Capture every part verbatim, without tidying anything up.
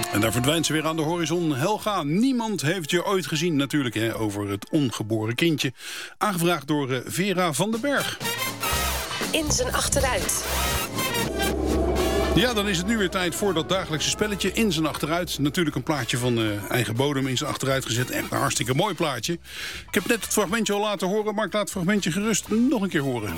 En daar verdwijnt ze weer aan de horizon. Helga, niemand heeft je ooit gezien natuurlijk, hè, over het ongeboren kindje. Aangevraagd door uh, Vera van den Berg. In zijn achteruit. Ja, dan is het nu weer tijd voor dat dagelijkse spelletje In zijn achteruit. Natuurlijk een plaatje van uh, eigen bodem in zijn achteruit gezet. Echt een hartstikke mooi plaatje. Ik heb net het fragmentje al laten horen, maar ik laat het fragmentje gerust nog een keer horen.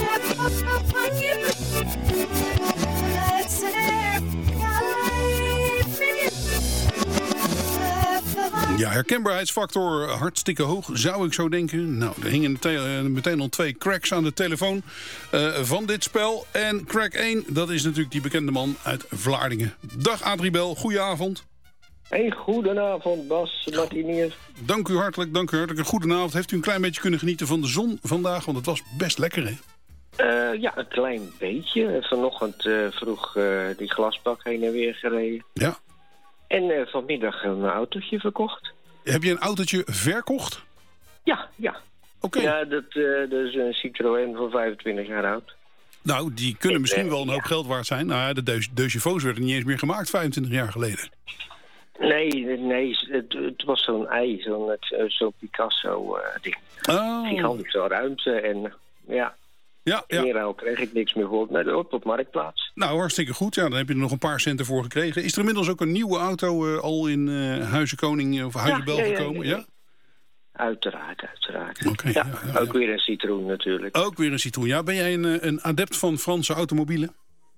Ja, herkenbaarheidsfactor hartstikke hoog, zou ik zo denken. Nou, er hingen te- meteen al twee cracks aan de telefoon uh, van dit spel. En crack één, dat is natuurlijk die bekende man uit Vlaardingen. Dag Adrie Bel, goedenavond. Hey, goedenavond Bas, Martiniers. Dank u hartelijk, dank u hartelijk. Een goedenavond. Heeft u een klein beetje kunnen genieten van de zon vandaag? Want het was best lekker, hè? Uh, ja, een klein beetje. Vanochtend uh, vroeg uh, die glasbak heen en weer gereden. Ja. En uh, vanmiddag een autootje verkocht. Heb je een autootje verkocht? Ja, ja. Oké. Okay. Ja, dat, uh, dat is een Citroën van vijfentwintig jaar oud. Nou, die kunnen misschien wel een hoop geld waard zijn. Nou ja, de Deux- Deux Chevaux werden niet eens meer gemaakt vijfentwintig jaar geleden. Nee, nee, het, het was zo'n ei, zo'n, zo'n Picasso-ding. Uh, oh. Gigantisch veel ruimte en ja... Ja, ja. Meer kreeg ik niks meer voor. Nee, dat op Marktplaats. Nou, hartstikke goed. Ja, dan heb je er nog een paar centen voor gekregen. Is er inmiddels ook een nieuwe auto uh, al in uh, Huizenkoning of Huizenbel ja, ja, ja, gekomen? Ja, ja, ja. Uiteraard, uiteraard. Okay, ja, ja, ja, ook ja. weer een Citroën natuurlijk. Ook weer een Citroën. Ja, ben jij een, een adept van Franse automobielen?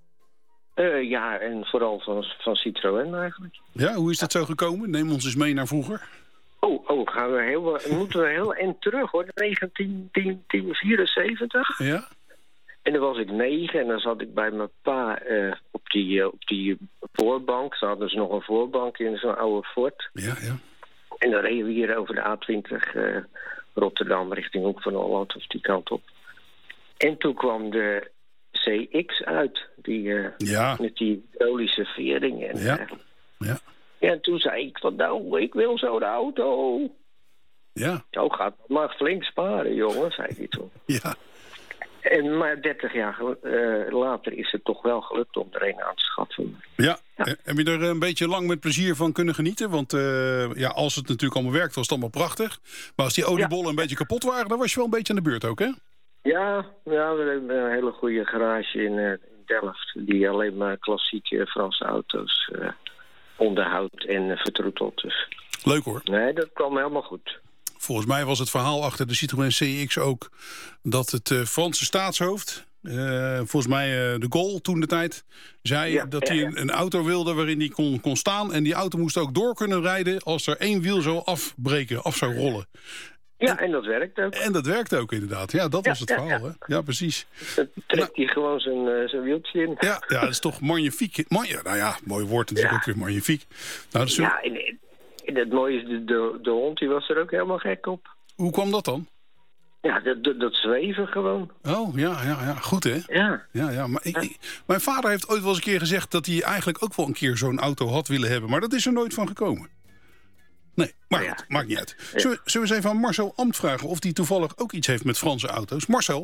Uh, ja, en vooral van, van Citroën eigenlijk. Ja, hoe is dat zo gekomen? Neem ons eens mee naar vroeger. Oh, oh gaan we heel, moeten we heel eind terug hoor. negentien vierenzeventig. Ja. En dan was ik negen en dan zat ik bij mijn pa uh, op, die, uh, op die voorbank. Ze hadden dus nog een voorbank in zo'n oude Ford. Ja, ja. En dan reden we hier over de A twintig uh, Rotterdam richting Hoek van Holland of die kant op. En toen kwam de C X uit, die, uh, ja. met die hydraulische vering. En, ja. Uh, ja. ja, en toen zei ik van nou, ik wil zo'n auto. Ja. Zo gaat het maar flink sparen, jongen, zei hij toen. Ja. En maar dertig jaar uh, later is het toch wel gelukt om er een aan te schaffen. Ja. ja, heb je er een beetje lang met plezier van kunnen genieten? Want uh, ja, als het natuurlijk allemaal werkt, was het allemaal prachtig. Maar als die oliebollen ja. een beetje kapot waren, dan was je wel een beetje aan de beurt ook, hè? Ja, ja we hebben een hele goede garage in, uh, in Delft. Die alleen maar klassieke Franse auto's uh, onderhoudt en uh, vertroetelt. Dus. Leuk hoor. Nee, dat kwam helemaal goed. Volgens mij was het verhaal achter de Citroën C X ook dat het uh, Franse staatshoofd, uh, volgens mij uh, de Gaulle toen de tijd, zei ja, dat hij ja, ja. een, een auto wilde waarin hij kon, kon staan. En die auto moest ook door kunnen rijden als er één wiel zou afbreken, af zou rollen. Ja, en, en dat werkt ook. En dat werkt ook inderdaad. Ja, dat ja, was het ja, verhaal. Ja. Hè? Ja, precies. Dan trekt hij nou, gewoon zijn, uh, zijn wieltje in. Ja, ja, dat is toch magnifiek. Mag, nou ja, mooi woord natuurlijk ja. ook weer magnifiek. Nou, dat is ja, en, en het mooie is, de, de, de hond die was er ook helemaal gek op. Hoe kwam dat dan? Ja, dat, dat, dat zweven gewoon. Oh, ja, ja, ja. Goed, hè? Ja. ja, ja, maar ik, ja. Ik, mijn vader heeft ooit wel eens een keer gezegd dat hij eigenlijk ook wel een keer zo'n auto had willen hebben. Maar dat is er nooit van gekomen. Nee, maar ja. goed, maakt niet uit. Zullen we, zullen we eens even aan Marcel Ambt vragen of hij toevallig ook iets heeft met Franse auto's? Marcel?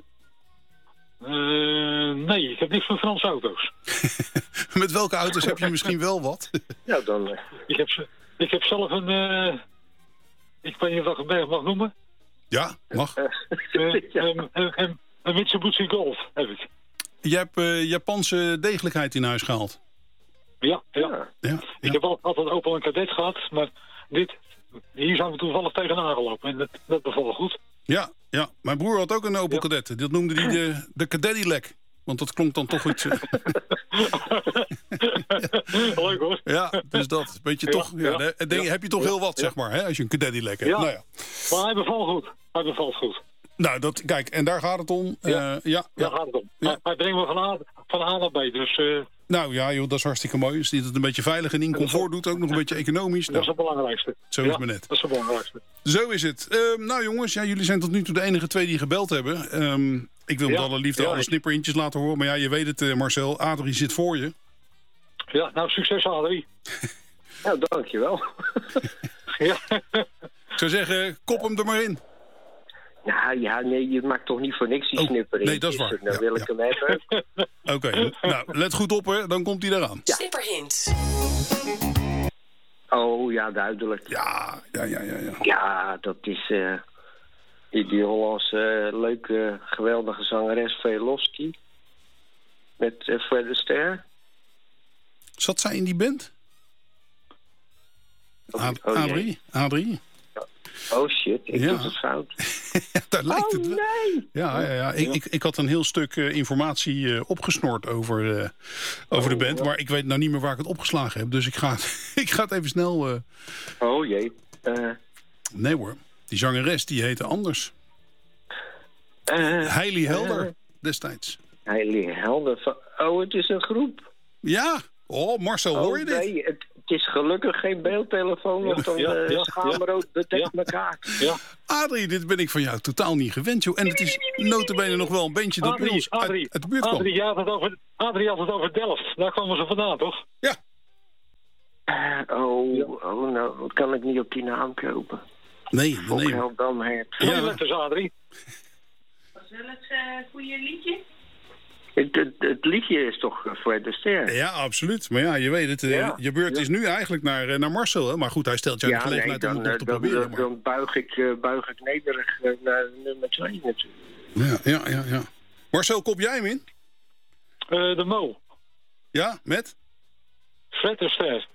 Uh, nee, ik heb niks van Franse auto's. Met welke auto's heb je misschien wel wat? Ja, dan... Uh... Ik, heb, ik heb zelf een... Uh, ik weet niet of ik een berg mag noemen. Ja, mag. Uh, ja. Een, een, een Mitsubishi Golf heb ik. Je hebt uh, Japanse degelijkheid in huis gehaald. Ja, ja. ja. ja, ja. Ik heb altijd een Opel en Kadett gehad, maar dit, hier zijn we toevallig tegenaan gelopen. En dat, dat bevalt goed. Ja, ja, mijn broer had ook een Opel ja. Kadett. Dat noemde hij de, de Cadettylek. Want dat klonk dan toch iets... ja. Leuk hoor. Ja, dus dat. Weet je ja, toch, ja, ja, de, de, ja, heb je toch ja, heel wat, ja. zeg maar, hè, als je een Cadettylek hebt. Ja. Nou ja. Maar hij bevalt goed. Hij bevalt goed. Nou, dat, kijk, en daar gaat het om. Ja, uh, ja, daar ja. gaat het om. Ja. Hij, hij brengt me van A, van A naar B, dus... Uh... Nou ja, joh, dat is hartstikke mooi. Als hij het een beetje veilig en in comfort doet, ook nog een beetje economisch. Dat is het belangrijkste. Zo is ja, het maar net. Dat is het belangrijkste. Zo is het. Uh, nou jongens, ja, jullie zijn tot nu toe de enige twee die gebeld hebben. Um, ik wil met ja, alle liefde ja, alle snipperintjes laten horen. Maar ja, je weet het, uh, Marcel. Adrie zit voor je. Ja, nou succes Adrie. Nou, dankjewel. ja. Ik zou zeggen, kop hem er maar in. Nou ja, nee, je maakt toch niet voor niks die oh, snipper in. Nee, dat is waar. Dan ja, wil ja. ik hem hebben. Oké, okay. Nou, let goed op, hè. Dan komt hij eraan. Ja. Snipperhint. Oh, ja, duidelijk. Ja, ja, ja, ja. Ja, ja dat is uh, die, die Hollandse uh, leuke, geweldige zangeres Velosky. Met uh, Fred Astaire. Zat zij in die band? Oh, A- oh, A drie? A drie? Oh shit, ik ja. doe het fout. Ja, daar lijkt oh het wel. nee! Ja, ja, ja. Ik, ik, ik had een heel stuk uh, informatie uh, opgesnord over, uh, over oh, de band. ja. Maar ik weet nou niet meer waar ik het opgeslagen heb. Dus ik ga, ik ga het even snel... Uh... Oh jee. Uh, nee hoor. Die zangeres die heette anders. Uh, Hailey Helder uh, destijds. Hailey Helder. Van, oh, het is een groep. Ja. Oh, Marcel, oh, hoor je dit? Nee, het, het is gelukkig geen beeldtelefoon, want dan ja, uh, ja, schaamrood bedekt ja. elkaar. Ja. Adrie, dit ben ik van jou totaal niet gewend, joh. En het is notabene nog wel een bandje dat bij ons uit, uit de buurt kwam. Adrie, had het over, Adrie had het over Delft. Daar kwamen ze vandaan, toch? Ja. Uh, oh, ja. oh, nou, dat kan ik niet op die naam kopen. Nee, nee. Volkeldam het. Ja, dat is Adrie. Was wel het uh, goede liedje? Het, het, het liedje is toch Fred Astaire? Ja, absoluut. Maar ja, je weet het. Ja. Je beurt ja. is nu eigenlijk naar, naar Marcel. Hè? Maar goed, hij stelt jou ja, de gelegenheid nee, dan, om het nog te dan, proberen. Dan, maar... dan buig, ik, uh, buig ik nederig uh, naar nummer twee natuurlijk. Ja, ja, ja, ja. Marcel, kop jij hem in? Uh, de Mo. Ja, met? Fred Astaire.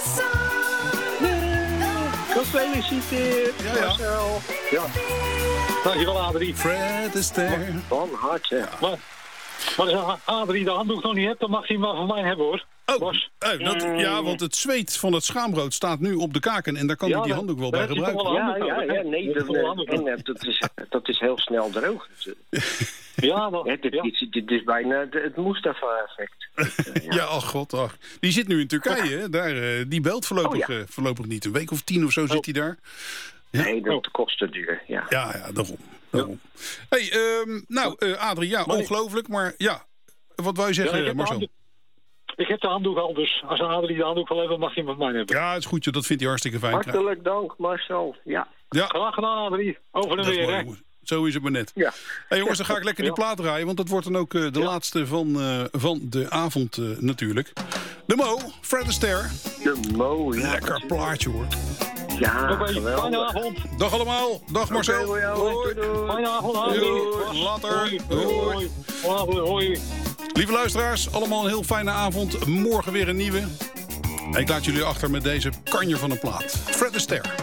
Gefeliciteerd, ja, ja. Marcel. Ja. Dankjewel, Adrie. Fred Astaire. Van harte. Ja. Maar, maar als Adrie de handdoek nog niet hebt, dan mag hij hem maar van mij hebben, hoor. Oh, oh dat, ja, want het zweet van het schaamrood staat nu op de kaken en daar kan ja, hij die handdoek wel bij gebruiken. Ja, ja, ja, nee, dat, en, en, dat, is, dat is heel snel droog natuurlijk. Ja, dat, ja, dit, ja. Dit, dit is bijna het, het Mustafa-effect. Ja, ja ach god, ach. Die zit nu in Turkije, hè? Daar, uh, die belt voorlopig, oh, ja. uh, voorlopig niet. Een week of tien of zo oh. zit hij daar. Ja? Nee, dat kost te duur, ja. Ja, ja, daarom. daarom. Ja. Hey, um, nou, uh, Adrie, ja, maar ongelooflijk, maar ja, wat wou je zeggen, ja, Marcel? Ik heb de handdoek al, dus als Adrie de handdoek wil hebben, mag hij met mij hebben. Ja, het is goed, dat vindt hij hartstikke fijn. Hartelijk dank, Marcel. Ja. Ja. Graag gedaan, Adrie. Over en weer, hè. Zo is het maar net. Ja. Hey, jongens, dan ga ik lekker die plaat draaien, want dat wordt dan ook uh, de ja. laatste van, uh, van de avond uh, natuurlijk. De Mo, Fred Astaire. De Mo, ja. Lekker plaatje, hoor. Ja, okay, fijne avond. Dag allemaal. Dag Marcel. Okay, hoi. Fijne avond, Adrie. Later. Hoi. Hoi. Hoi. Hoi. Lieve luisteraars, allemaal een heel fijne avond. Morgen weer een nieuwe. Ik laat jullie achter met deze kanjer van een plaat. Fred Astaire.